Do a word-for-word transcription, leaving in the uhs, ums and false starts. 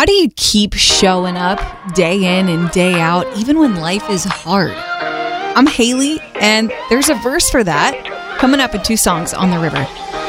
How do you keep showing up day in and day out, even when life is hard? I'm Haley, and there's a verse for that coming up in two songs on the river.